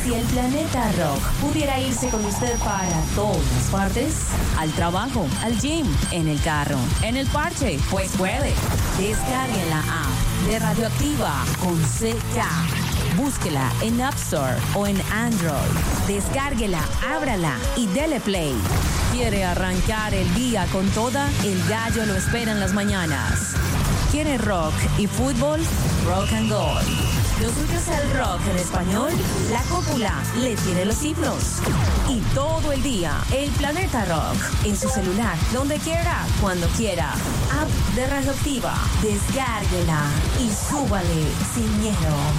Si el planeta rock pudiera irse con usted para todas partes, al trabajo, al gym, en el carro, en el parche, pues puede. Descargue la app de Radioactiva con Z. Búsquela en App Store o en Android. Descárguela, ábrala y dele play. ¿Quiere arrancar el día con toda? El gallo lo espera en las mañanas. ¿Quiere rock y fútbol? Rock and Gold. ¿Lo suyo es el rock en español? La cúpula le tiene los himnos. Y todo el día, el planeta rock. En su celular, donde quiera, cuando quiera. App de Radioactiva. Descárguela y súbale sin miedo.